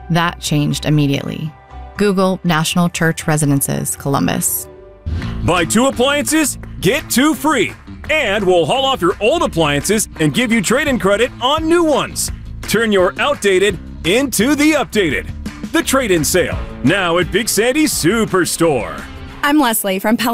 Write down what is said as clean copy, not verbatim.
That changed immediately. Google National Church Residences, Columbus. Buy 2 appliances, get 2 free. And we'll haul off your old appliances and give you trade-in credit on new ones. Turn your outdated into the updated. The trade-in sale, now at Big Sandy Superstore. I'm Leslie from